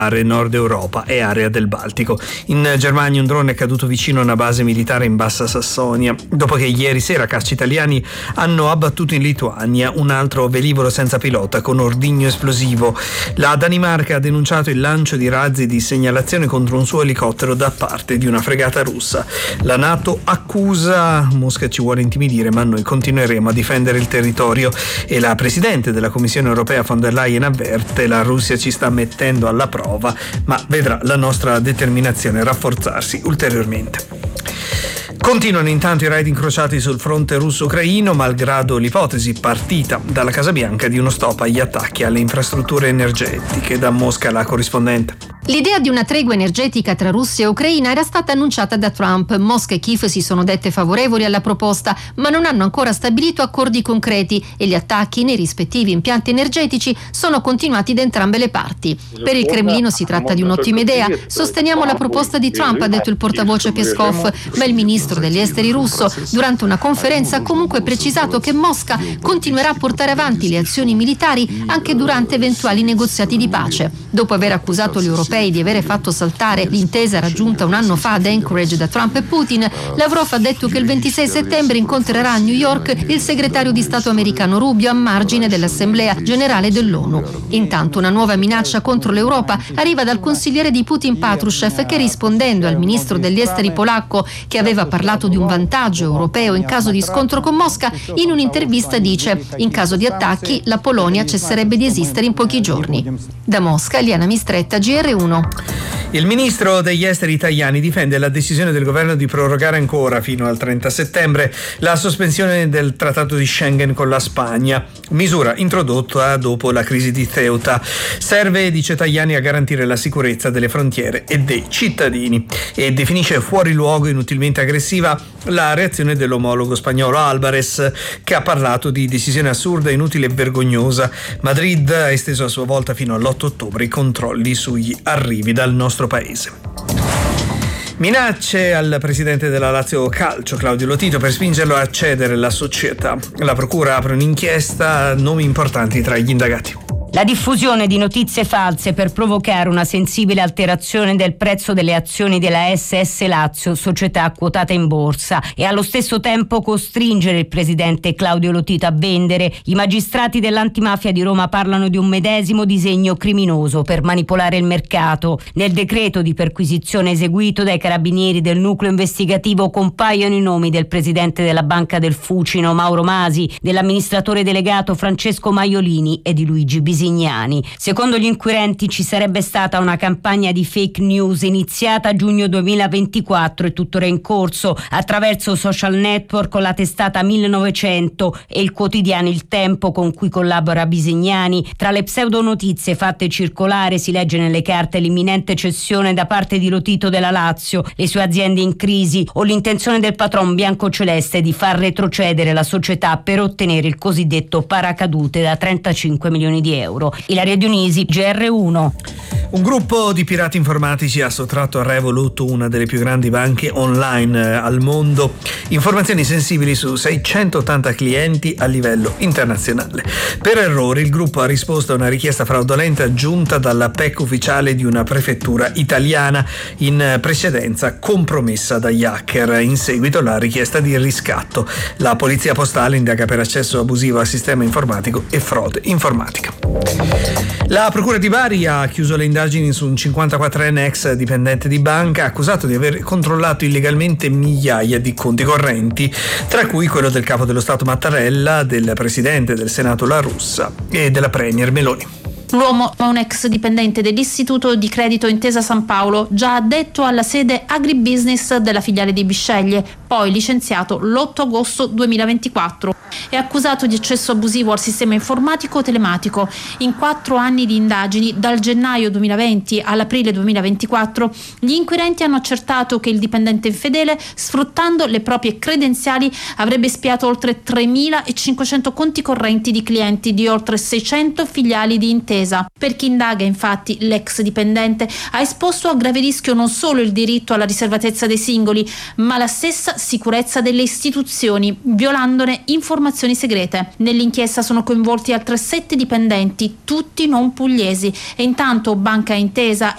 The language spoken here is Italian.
Nord Europa e area del Baltico. In Germania un drone è caduto vicino a una base militare in Bassa Sassonia, dopo che ieri sera caccia italiani hanno abbattuto in Lituania un altro velivolo senza pilota con ordigno esplosivo. La Danimarca ha denunciato il lancio di razzi di segnalazione contro un suo elicottero da parte di una fregata russa. La NATO accusa Mosca ci vuole intimidire, ma noi continueremo a difendere il territorio, e la Presidente della Commissione europea von der Leyen avverte: la Russia ci sta mettendo alla prova, ma vedrà la nostra determinazione rafforzarsi ulteriormente. Continuano intanto i raid incrociati sul fronte russo-ucraino, malgrado l'ipotesi partita dalla Casa Bianca di uno stop agli attacchi alle infrastrutture energetiche. Da Mosca la corrispondente. L'idea di una tregua energetica tra Russia e Ucraina era stata annunciata da Trump. Mosca e Kiev si sono dette favorevoli alla proposta, ma non hanno ancora stabilito accordi concreti, e gli attacchi nei rispettivi impianti energetici sono continuati da entrambe le parti. Per il Cremlino si tratta di un'ottima idea. Sosteniamo la proposta di Trump, ha detto il portavoce Peskov, ma il ministro degli esteri russo durante una conferenza ha comunque precisato che Mosca continuerà a portare avanti le azioni militari anche durante eventuali negoziati di pace. Dopo aver accusato gli europei di avere fatto saltare l'intesa raggiunta un anno fa ad Anchorage da Trump e Putin, Lavrov ha detto che il 26 settembre incontrerà a New York il segretario di Stato americano Rubio a margine dell'Assemblea generale dell'ONU. Intanto una nuova minaccia contro l'Europa arriva dal consigliere di Putin Patrushev, che, rispondendo al ministro degli esteri polacco che aveva parlato di un vantaggio europeo in caso di scontro con Mosca, in un'intervista dice: in caso di attacchi la Polonia cesserebbe di esistere in pochi giorni. Da Mosca, Liana Mistretta, GR1. Il ministro degli esteri Tajani difende la decisione del governo di prorogare ancora fino al 30 settembre la sospensione del trattato di Schengen con la Spagna, misura introdotta dopo la crisi di Ceuta. Serve, dice Tajani, a garantire la sicurezza delle frontiere e dei cittadini, e definisce fuori luogo e inutilmente aggressiva la reazione dell'omologo spagnolo Álvarez, che ha parlato di decisione assurda, inutile e vergognosa. Madrid ha esteso a sua volta fino all'8 ottobre i controlli sugli arrivi dal nostro paese. Minacce al presidente della Lazio Calcio, Claudio Lotito, per spingerlo a cedere la società. La procura apre un'inchiesta, nomi importanti tra gli indagati. La diffusione di notizie false per provocare una sensibile alterazione del prezzo delle azioni della SS Lazio, società quotata in borsa, e allo stesso tempo costringere il presidente Claudio Lotito a vendere. I magistrati dell'antimafia di Roma parlano di un medesimo disegno criminoso per manipolare il mercato. Nel decreto di perquisizione eseguito dai carabinieri del nucleo investigativo compaiono i nomi del presidente della Banca del Fucino, Mauro Masi, dell'amministratore delegato Francesco Maiolini e di Luigi Bisignani. Secondo gli inquirenti ci sarebbe stata una campagna di fake news iniziata a giugno 2024 e tuttora in corso attraverso social network con la testata 1900 e il quotidiano Il Tempo, con cui collabora Bisignani. Tra le pseudonotizie fatte circolare si legge nelle carte l'imminente cessione da parte di Lotito della Lazio, le sue aziende in crisi o l'intenzione del patron biancoceleste di far retrocedere la società per ottenere il cosiddetto paracadute da 35 milioni di euro. Ilaria Dionisi, GR1. Un gruppo di pirati informatici ha sottratto a Revolut, una delle più grandi banche online al mondo, informazioni sensibili su 680 clienti a livello internazionale. Per errore il gruppo ha risposto a una richiesta fraudolenta giunta dalla PEC ufficiale di una prefettura italiana, in precedenza compromessa dagli hacker. In seguito la richiesta di riscatto. La polizia postale indaga per accesso abusivo al sistema informatico e frode informatica. La procura di Bari ha chiuso le indagini su un 54enne ex dipendente di banca accusato di aver controllato illegalmente migliaia di conti correnti, tra cui quello del capo dello Stato Mattarella, del presidente del Senato La Russa e della premier Meloni. L'uomo è un ex dipendente dell'Istituto di Credito Intesa San Paolo, già addetto alla sede agribusiness della filiale di Bisceglie, poi licenziato l'8 agosto 2024. È accusato di accesso abusivo al sistema informatico telematico. In 4 anni di indagini, dal gennaio 2020 all'aprile 2024, gli inquirenti hanno accertato che il dipendente infedele, sfruttando le proprie credenziali, avrebbe spiato oltre 3.500 conti correnti di clienti di oltre 600 filiali di Intesa. Per chi indaga, infatti, l'ex dipendente ha esposto a grave rischio non solo il diritto alla riservatezza dei singoli, ma la stessa sicurezza delle istituzioni, violandone informazioni segrete. Nell'inchiesta sono coinvolti altre 7 dipendenti, tutti non pugliesi, e intanto Banca Intesa